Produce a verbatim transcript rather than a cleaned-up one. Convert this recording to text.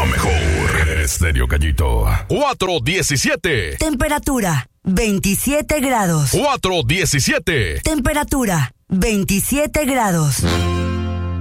mejor. Estéreo Gallito. cuatro diecisiete. Temperatura veintisiete grados. cuatro diecisiete. Temperatura veintisiete grados.